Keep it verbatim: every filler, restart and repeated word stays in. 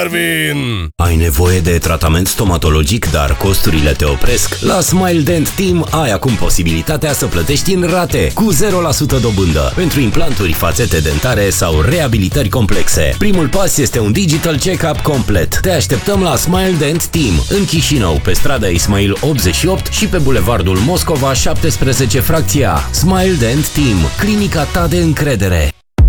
Darwin! Ai nevoie de tratament stomatologic, dar costurile te opresc? La Smile Dent Team ai acum posibilitatea să plătești în rate, cu zero la sută dobândă, pentru implanturi, fațete dentare sau reabilitări complexe. Primul pas este un digital check-up complet. Te așteptăm la Smile Dent Team, în Chișinău, pe strada Ismail optzeci și opt și pe bulevardul Moscova șaptesprezece fracția. Smile Dent Team, clinica ta de încredere.